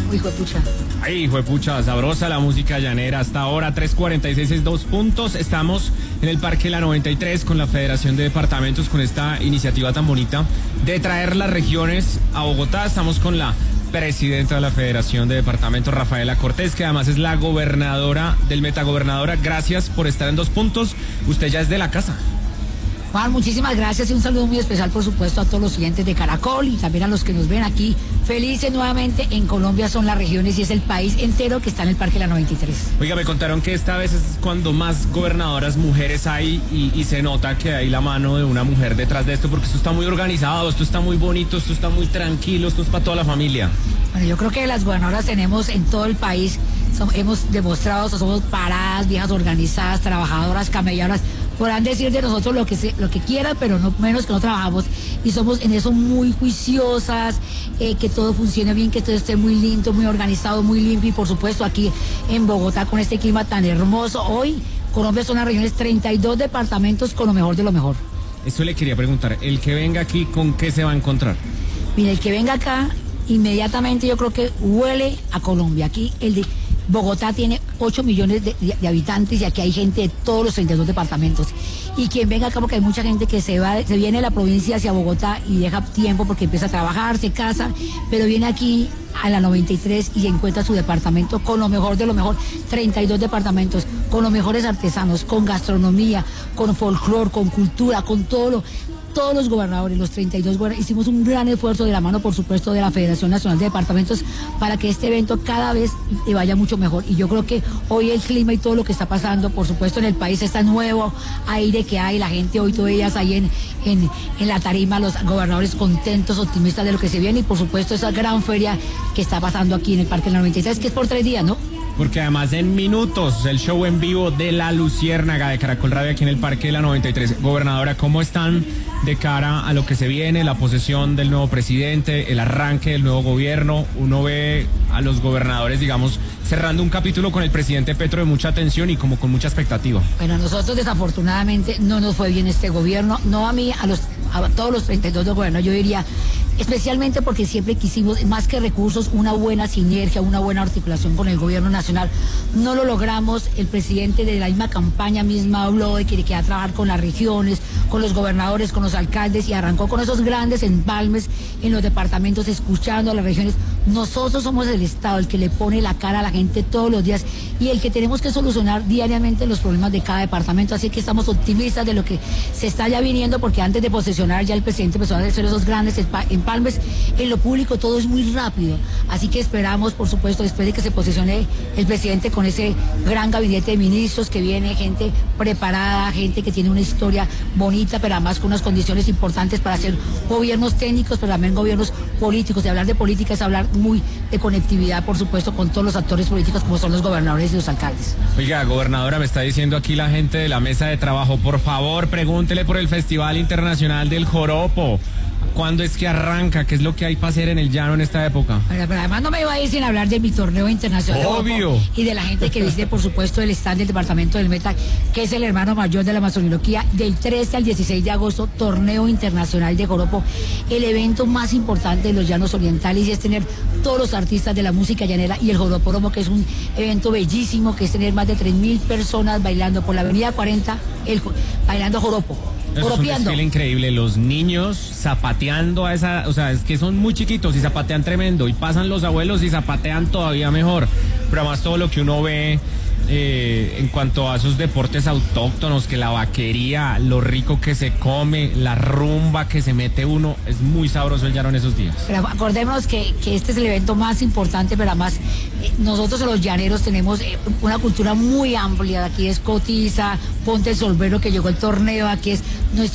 Hijo de pucha. Ay, hijo de pucha, sabrosa la música llanera. Hasta ahora, 3:46 es 2 puntos. Estamos en el Parque La 93 con la Federación de Departamentos, con esta iniciativa tan bonita de traer las regiones a Bogotá. Estamos con la presidenta de la Federación de Departamentos, Rafaela Cortés, que además es la gobernadora del Metagobernadora. Gracias por estar en 2 puntos. Usted ya es de la casa. Juan, muchísimas gracias y un saludo muy especial, por supuesto, a todos los oyentes de Caracol y también a los que nos ven aquí. Felices nuevamente. En Colombia son las regiones y es el país entero que está en el Parque La 93. Oiga, me contaron que esta vez es cuando más gobernadoras mujeres hay y se nota que hay la mano de una mujer detrás de esto, porque esto está muy organizado, esto está muy bonito, esto está muy tranquilo, esto es para toda la familia. Bueno, yo creo que las gobernadoras tenemos en todo el país, hemos demostrado que somos paradas, viejas organizadas, trabajadoras, camelladoras. Podrán decir de nosotros lo que quieran, pero no menos que no trabajamos. Y somos en eso muy juiciosas, que todo funcione bien, que todo esté muy lindo, muy organizado, muy limpio. Y por supuesto aquí en Bogotá con este clima tan hermoso. Hoy Colombia son las regiones 32 departamentos con lo mejor de lo mejor. Eso le quería preguntar, el que venga aquí, ¿con qué se va a encontrar? Mira, el que venga acá, inmediatamente yo creo que huele a Colombia. Aquí el de Bogotá tiene 8 millones de habitantes y aquí hay gente de todos los 32 departamentos. Y quien venga acá, porque hay mucha gente que se viene de la provincia hacia Bogotá y deja tiempo porque empieza a trabajar, se casa, pero viene aquí a la 93 y encuentra su departamento con lo mejor de lo mejor, 32 departamentos, con los mejores artesanos, con gastronomía, con folclor, con cultura, con todos los gobernadores, los 32 gobernadores, hicimos un gran esfuerzo de la mano, por supuesto, de la Federación Nacional de Departamentos para que este evento cada vez le vaya mucho mejor. Y yo creo que hoy el clima y todo lo que está pasando, por supuesto, en el país, este nuevo aire que hay, la gente hoy, todas ellas ahí en la tarima, los gobernadores contentos, optimistas de lo que se viene y, por supuesto, esa gran feria que está pasando aquí en el Parque 93, que es por 3 días, ¿no? Porque además en minutos el show en vivo de La Luciérnaga de Caracol Radio aquí en el Parque de la 93. Gobernadora, ¿cómo están de cara a lo que se viene, la posesión del nuevo presidente, el arranque del nuevo gobierno? Uno ve a los gobernadores, digamos, cerrando un capítulo con el presidente Petro de mucha tensión y como con mucha expectativa. Bueno, a nosotros desafortunadamente no nos fue bien este gobierno, no a mí, a todos los 32 de gobierno, yo diría, especialmente porque siempre quisimos, más que recursos, una buena sinergia, una buena articulación con el gobierno nacional. No lo logramos, el presidente de la misma campaña misma habló de que quería trabajar con las regiones, con los gobernadores, con los alcaldes y arrancó con esos grandes empalmes en los departamentos, escuchando a las regiones. Nosotros somos el Estado, el que le pone la cara a la gente todos los días y el que tenemos que solucionar diariamente los problemas de cada departamento, así que estamos optimistas de lo que se está ya viniendo, porque antes de posesionar ya el presidente empezó a hacer esos grandes empalmes. En lo público todo es muy rápido, así que esperamos, por supuesto, después de que se posesione el presidente con ese gran gabinete de ministros que viene, gente preparada, gente que tiene una historia bonita, pero además con unas condiciones importantes para hacer gobiernos técnicos, pero también gobiernos políticos. Y hablar de política es hablar muy de conectividad, por supuesto, con todos los actores políticos como son los gobernadores y los alcaldes. Oiga, gobernadora, me está diciendo aquí la gente de la mesa de trabajo, por favor, pregúntele por el Festival Internacional del Joropo. ¿Cuándo es que arranca? ¿Qué es lo que hay para hacer en el llano en esta época? Pero además no me iba a ir sin hablar de mi torneo internacional. Obvio. Y de la gente que visite, por supuesto, el stand del departamento del Meta, que es el hermano mayor de la masonología, del 13 al 16 de agosto, torneo internacional de joropo, el evento más importante de los llanos orientales, y es tener todos los artistas de la música llanera y el joropódromo, que es un evento bellísimo, que es tener más de 3.000 personas bailando por la avenida 40, bailando joropo. Eso es un desfile increíble, los niños zapateando a esa, o sea, es que son muy chiquitos y zapatean tremendo, y pasan los abuelos y zapatean todavía mejor, pero además todo lo que uno ve en cuanto a esos deportes autóctonos, que la vaquería, lo rico que se come, la rumba que se mete uno, es muy sabroso el llano en esos días. Pero acordémonos que este es el evento más importante, pero además nosotros los llaneros tenemos una cultura muy amplia. Aquí es Cotiza, Ponte el Solvero, que llegó el torneo, aquí es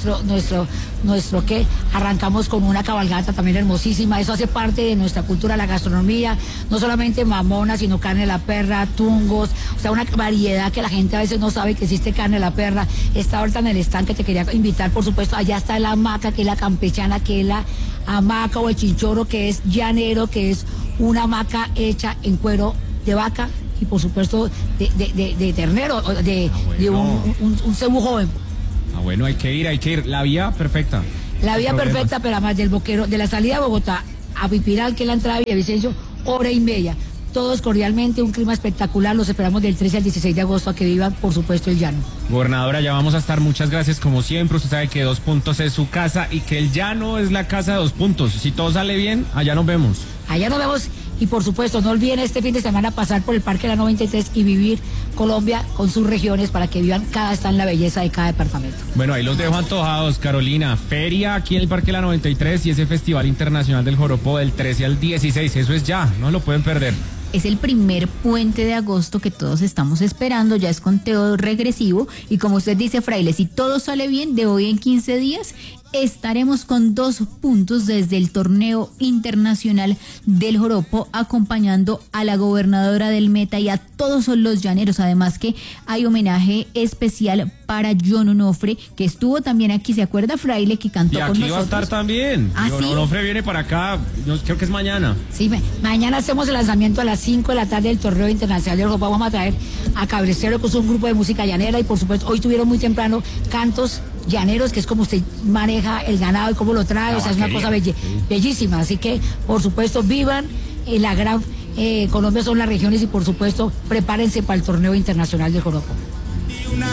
nuestro que arrancamos con una cabalgata también hermosísima. Eso hace parte de nuestra cultura, la gastronomía, no solamente mamona, sino carne de la perra, tungos, o sea, una variedad que la gente a veces no sabe que existe carne de la perra. Está ahorita en el stand, que te quería invitar, por supuesto. Allá está la hamaca, que es la campechana, que es la hamaca, o el chinchorro, que es llanero, que es una hamaca hecha en cuero de vaca y, por supuesto, de ternero, de un cebú joven. Ah, bueno, hay que ir. La vía perfecta. La vía perfecta, pero además del Boquero, de la salida de Bogotá a Pipiral, que es la entrada de Villavicencio, hora y media. Todos cordialmente, un clima espectacular, los esperamos del 13 al 16 de agosto a que vivan, por supuesto, el llano. Gobernadora, ya vamos a estar, muchas gracias como siempre, usted sabe que 2 Puntos es su casa y que el llano es la casa de 2 Puntos, si todo sale bien, allá nos vemos. Allá nos vemos y por supuesto no olviden este fin de semana pasar por el Parque La 93 y vivir Colombia con sus regiones para que vivan cada estado en la belleza de cada departamento. Bueno, ahí los dejo antojados, Carolina. Feria aquí en el Parque La 93 y ese Festival Internacional del Joropo del 13 al 16, eso es ya, no lo pueden perder. Es el primer puente de agosto que todos estamos esperando, ya es conteo regresivo y como usted dice, Fraile, si todo sale bien, de hoy en 15 días estaremos con 2 puntos desde el torneo internacional del Joropo acompañando a la gobernadora del Meta y a todos los llaneros, además que hay homenaje especial para John Onofre, que estuvo también aquí, ¿se acuerda, Fraile, que cantó con nosotros? Y aquí va a estar también. ¿Ah, John sí? Onofre viene para acá, yo creo que es mañana. Sí, mañana hacemos el lanzamiento a las 5 de la tarde del torneo internacional del Joropo. Vamos a traer a Cabrecero, que es un grupo de música llanera, y por supuesto hoy tuvieron muy temprano cantos llaneros, que es como usted maneja el ganado y cómo lo trae, o sea, es una cosa bellísima, así que por supuesto vivan la gran Colombia, son las regiones y por supuesto prepárense para el torneo internacional del Joropo.